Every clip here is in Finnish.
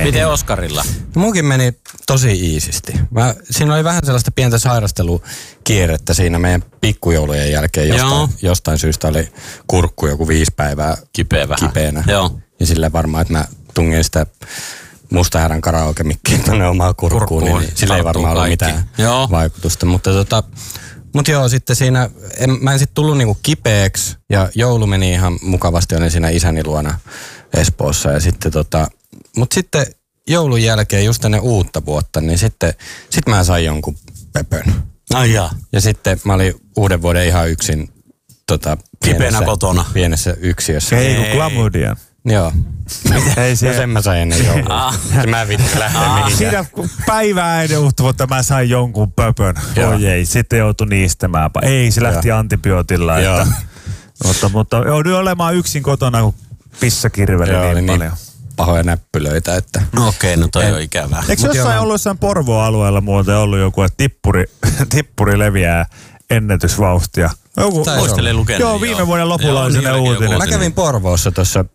Miten Oskarilla? Munkin meni tosi iisisti. Siinä oli vähän sellaista pientä sairastelukierrettä siinä meidän pikkujoulujen jälkeen. Jostain syystä oli kurkku joku 5 päivää kipeänä. Joo. Ja silleen varmaan, että mä tungin sitä Mustahärän karaoke-mikkiä tuonne omaa kurkkuun, niin sillä ei varmaan ole mitään vaikutusta. Mutta joo, sitten siinä, mä en sitten tullut niinku kipeäksi ja joulu meni ihan mukavasti, olin siinä isäni luona Espoossa. Ja sitten mutta sitten joulun jälkeen just ennen uutta vuotta, niin sitten mä sain jonkun pöpön. Ai jaa. Ja sitten mä olin uuden vuoden ihan yksin kipeänä kotona. Pienessä yksiössä. Ei kun klamydia. Joo. Ei se. No sen mä sain ennen joulua. Mä en viitti lähteä mihinkään. Siinä päivää ennen uutta vuotta mä sain jonkun pöpön. Oi ei, sitten joutui niistämään. Ei, se lähti antibiootilla. Mutta joudun olemaan yksin kotona, kun pissakirveli niin paljon. Pahoja näppylöitä, että... Okei, no toi on ikävää. Eikö jossain ollut jossain Porvoo-alueella muuten ollut joku, että tippuri leviää ennätysvauhtia? Muistelen lukenut. Joo, viime vuoden lopulla oli sellainen uutinen. Mä kävin Porvoossa tuossa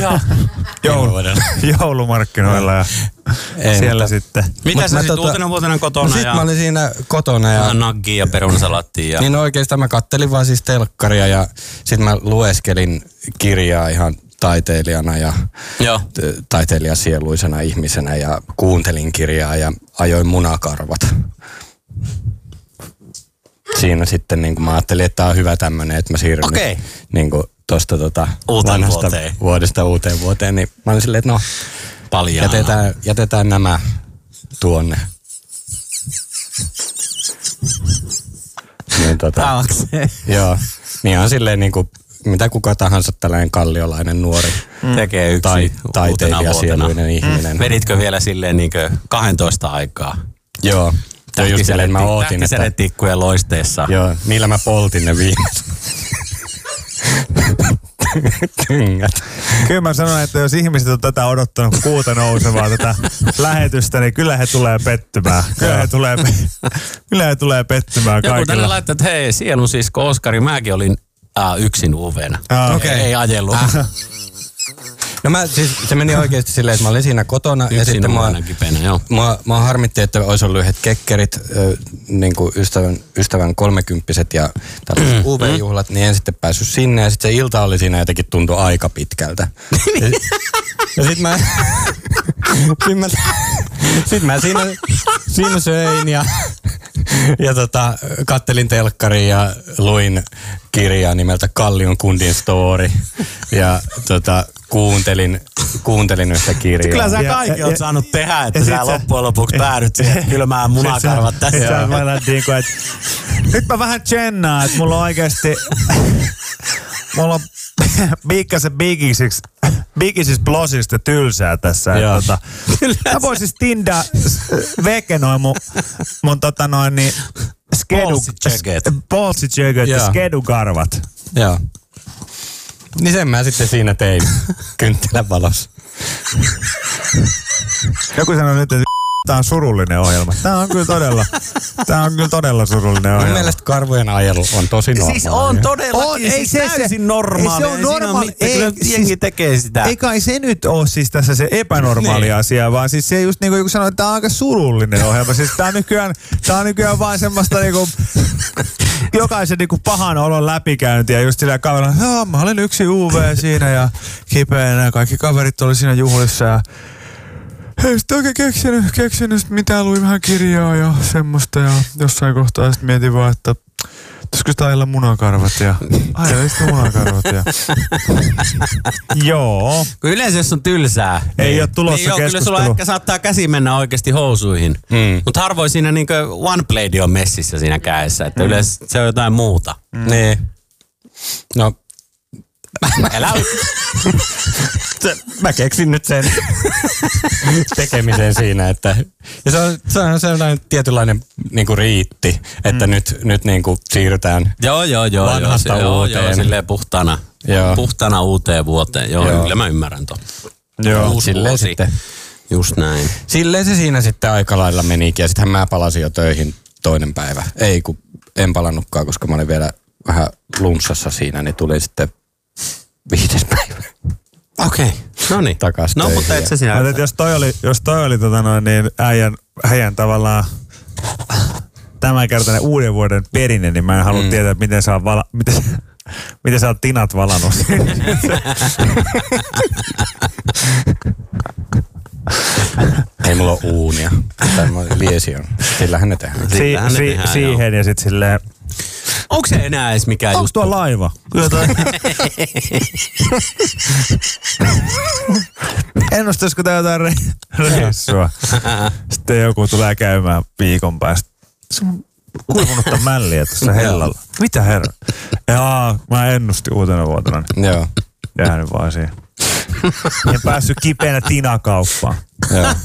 joulumarkkinoilla ja siellä sitten. Mitä sä sitten uutena vuotena kotona? No sit mä olin siinä kotona ja... Naggia ja perunasalattia. Niin oikeastaan mä kattelin vaan siis telkkaria ja sit mä lueskelin kirjaa ihan taiteilijana ja taiteilijasieluisena ihmisenä ja kuuntelin kirjaa ja ajoin munakarvat. Siinä sitten niin mä ajattelin, että tää on hyvä tämmönen, että mä siirryn niin tosta vanhasta vuodesta uuteen vuoteen. Niin mä olin silleen, että no jätetään nämä tuonne. Niin joo, niin on silleen niinku mitä kuka tahansa tällainen kalliolainen nuori tekee yksi taiteilijasieluinen ihminen. Veditkö vielä silleen niinkö 12 aikaa? Joo. Tähtisädetikkujen loisteessa. Joo, niillä mä poltin ne viimeiset. Tyngät. Kyllä mä sanon, että jos ihmiset on tätä odottanut kuuta nousevaa tätä lähetystä, niin kyllä he tulee pettymään. Kyllä he tulee pettymään kaikilla. Joku tänne laittaa, että hei, sielun sisko Oskari, mäkin olin uvena. Ei ajellut. No se meni oikeasti silleen, että mä olin siinä kotona ja sitten mua harmitti, että olisi ollut yhdet kekkerit, niin kuin ystävän 30-vuotiset ja tällaiset UV-juhlat, niin en sitten päässyt sinne ja sitten se ilta oli siinä jotenkin tuntui aika pitkältä. Ja sit mä siinä söin ja kattelin telkkaria ja luin kirjaa nimeltä Kallion kundin story ja kuuntelin yhtä kirjaa. Kyllä sä kaikki oot saanut tehdä, että sä loppujen lopuksi päädyt siihen kylmään munakarvat tässä. Nyt mä vähän tsennaan, että mulla on oikeasti mulla on pikkasen Biggisissä blosista tylsää tässä. Mä voisin stindaa vekenoin mun polsicheget ja skedukarvat. Joo. Niin sen mä sitten siinä tein kynttilän valossa. Joku sanoi nyt, että tää on surullinen ohjelma. Tää on kyllä todella surullinen ohjelma. Mun mielestä karvojen ajelu on tosi normaali. Siis on todellakin, ei se täysin normaali. Ei se on normaali. Jengi tekee sitä. Ei kai se nyt ole siis tässä se epänormaali asia, vaan siis se just niin kuin joku sanoi, että tää on aika surullinen ohjelma. Siis tää on nykyään vaan semmoista niinku jokaisen niinku pahan olon läpikäyntiä just sillä kaverilla. Joo, mä olin yksi UV siinä ja kipeänä ja kaikki kaverit oli siinä juhlissa ja ei sitten oikein keksinyt mitään, luin vähän kirjaa ja semmoista ja jossain kohtaa sitten mietin vaan, että pitäisikö sitä ajella munakarvat ja ajelin sitten munakarvat ja joo. Kun yleensä jos on tylsää. Ei ole tulossa niin keskustelu. Kyllä sulla ehkä saattaa käsi mennä oikeasti housuihin. Mutta harvoin siinä niinkö one blade on messissä siinä kädessä, että yleensä se on jotain muuta. Niin. No. Mä keksin nyt sen tekemisen siinä, että ja se on sellainen tietynlainen niinku riitti, että nyt niinku siirrytään vanhasta uuteen. Joo, silleen puhtaana uuteen vuoteen. Joo, kyllä mä ymmärrän ton. Joo, silleen sitten. Just näin. Silleen se siinä sitten aika lailla menikin ja sittenhän mä palasin jo töihin toinen päivä. Ei kun en palannutkaan, koska mä olin vielä vähän lunssassa siinä, niin tuli sitten 5. päivä. Okei. Noniin. Takas no, mutta et se sinä. Mutta jos toi oli niin äijän tavallaan tämänkertainen uuden vuoden perinne, niin mä en halua tietää, miten sä oot tinat valannut. Ei mulla ole uunia. Tai liesi on. Sillähän ne tehdään. Siihen ja sit silleen... Onko se enää edes mikään just... Onko tuo laiva? Ennustaisiko tää jotain reissua? Sitten joku tulee käymään viikon päästä. Se on kuivunutta mälliä tuossa hellalla. Mitä herra? Jaa, mä ennustin uutena vuotena. Joo. Jäänyt vaan siihen. En päässyt kipeänä tinakauppaan. Joo.